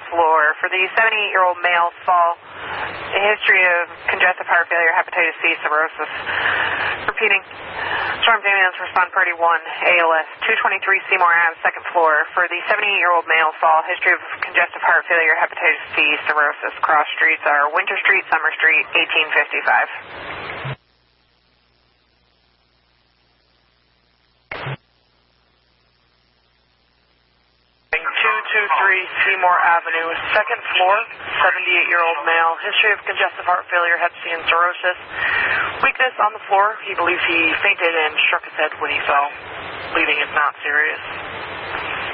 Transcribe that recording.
floor. For the 78-year-old male, fall, a history of congestive heart failure, hepatitis C, cirrhosis. Repeating. Storm ambulance respond party 1, ALS, 223 Seymour Ave, second floor. For the 78-year-old male, fall, history of congestive heart failure, hepatitis C, cirrhosis. Cross streets are Winter Street, Summer Street, 1855. 223 Seymour Avenue, second floor, 78-year-old male, history of congestive heart failure, hep C, and cirrhosis. Weakness on the floor. He believes he fainted and struck his head when he fell. Bleeding is not serious.